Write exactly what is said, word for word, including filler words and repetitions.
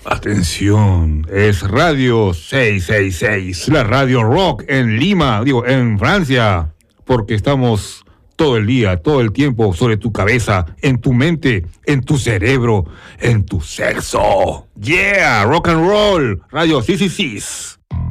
Atención, es Radio seiscientos sesenta y seis, la Radio Rock en Lima, digo, en Francia, porque estamos todo el día, todo el tiempo sobre tu cabeza, en tu mente, en tu cerebro, en tu sexo. Yeah, rock and roll, Radio seiscientos sesenta y seis.